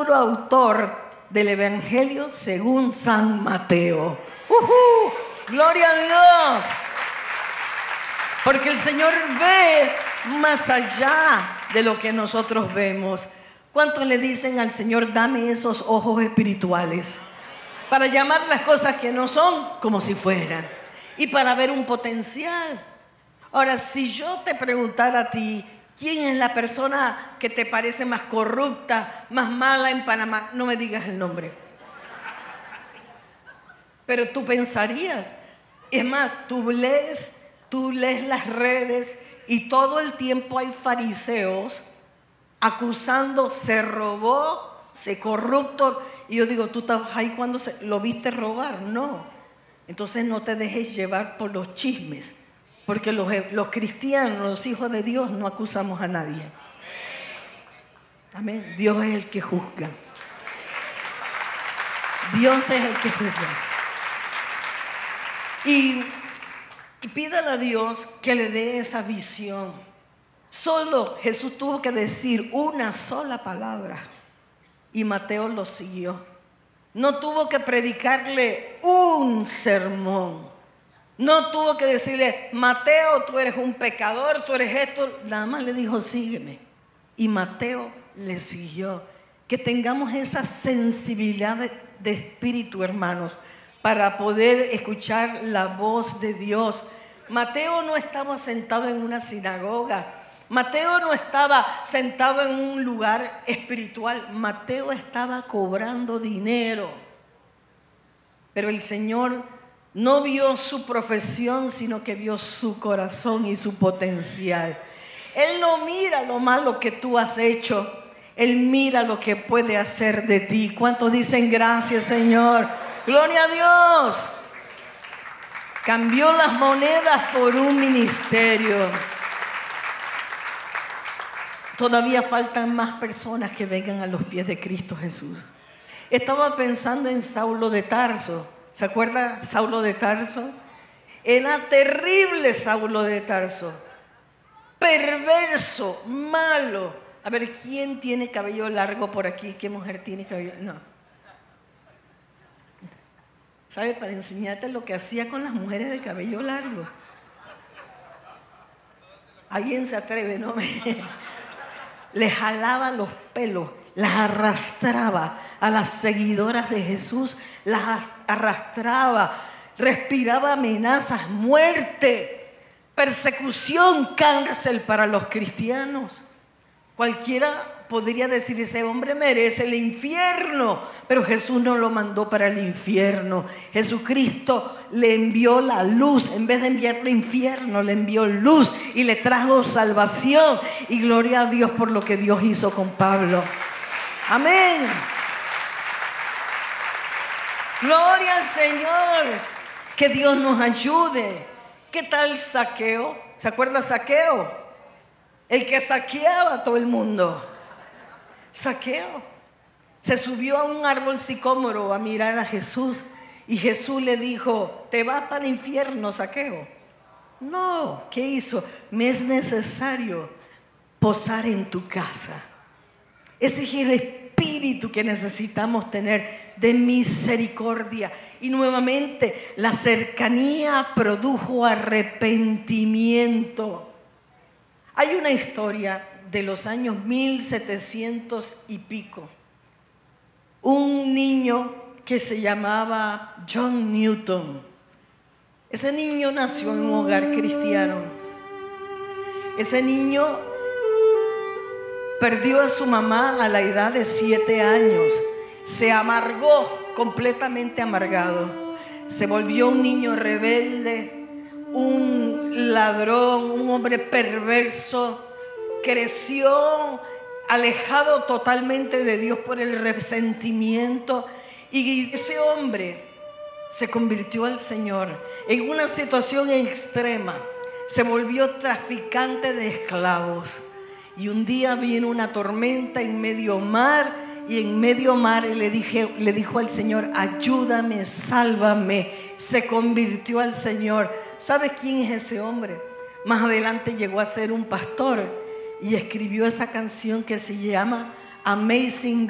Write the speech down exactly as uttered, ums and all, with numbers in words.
puro autor del Evangelio según San Mateo. ¡Uh-huh! ¡Gloria a Dios! Porque el Señor ve más allá de lo que nosotros vemos. ¿Cuántos le dicen al Señor, dame esos ojos espirituales para llamar las cosas que no son como si fueran y para ver un potencial? Ahora, si yo te preguntara a ti, ¿quién es la persona que te parece más corrupta, más mala en Panamá? No me digas el nombre. Pero tú pensarías. Es más, tú lees, tú lees las redes y todo el tiempo hay fariseos acusando, se robó, se corrupto. Y yo digo, ¿tú estabas ahí cuando se, lo viste robar? No. Entonces no te dejes llevar por los chismes. Porque los, los cristianos, los hijos de Dios, no acusamos a nadie. Amén. Dios es el que juzga. Dios es el que juzga. Y, y pídale a Dios que le dé esa visión. Solo Jesús tuvo que decir una sola palabra y Mateo lo siguió. No tuvo que predicarle un sermón. No tuvo que decirle, Mateo, tú eres un pecador, tú eres esto. Nada más le dijo, sígueme. Y Mateo le siguió. Que tengamos esa sensibilidad de, de espíritu, hermanos, para poder escuchar la voz de Dios. Mateo no estaba sentado en una sinagoga. Mateo no estaba sentado en un lugar espiritual. Mateo estaba cobrando dinero. Pero el Señor no vio su profesión, sino que vio su corazón y su potencial. Él no mira lo malo que tú has hecho. Él mira lo que puede hacer de ti. ¿Cuántos dicen gracias, Señor? ¡Gloria a Dios! Cambió las monedas por un ministerio. Todavía faltan más personas que vengan a los pies de Cristo Jesús. Estaba pensando en Saulo de Tarso. ¿Se acuerda Saulo de Tarso? Era terrible Saulo de Tarso. Perverso, malo. A ver, ¿quién tiene cabello largo por aquí? ¿Qué mujer tiene cabello? No. ¿Sabe? Para enseñarte lo que hacía con las mujeres de cabello largo. ¿Alguien se atreve? No me... Le jalaba los pelos, las arrastraba a las seguidoras de Jesús, las arrastraba, respiraba amenazas, muerte, persecución, cárcel para los cristianos. Cualquiera podría decir, ese hombre merece el infierno, pero Jesús no lo mandó para el infierno. Jesucristo le envió la luz, en vez de enviarle infierno, le envió luz y le trajo salvación. Y gloria a Dios por lo que Dios hizo con Pablo. Amén. Gloria al Señor. Que Dios nos ayude. ¿Qué tal Zaqueo? ¿Se acuerda Zaqueo? El que saqueaba a todo el mundo. Zaqueo se subió a un árbol sicómoro a mirar a Jesús. Y Jesús le dijo, ¿te vas para el infierno, Zaqueo? No, ¿qué hizo? Me es necesario posar en tu casa. Ese es el espíritu que necesitamos tener de misericordia. Y nuevamente, la cercanía produjo arrepentimiento. Hay una historia de los años mil setecientos y pico. Un niño que se llamaba John Newton. Ese niño nació en un hogar cristiano. Ese niño perdió a su mamá a la edad de siete años. Se amargó, completamente amargado. Se volvió un niño rebelde, un ladrón, un hombre perverso. Creció alejado totalmente de Dios por el resentimiento. Y ese hombre se convirtió al Señor en una situación extrema. Se volvió traficante de esclavos. Y un día vino una tormenta en medio mar. Y en medio mar le, dije, le dijo al Señor, ayúdame, sálvame. Se convirtió al Señor. ¿Sabe quién es ese hombre? Más adelante llegó a ser un pastor y escribió esa canción que se llama Amazing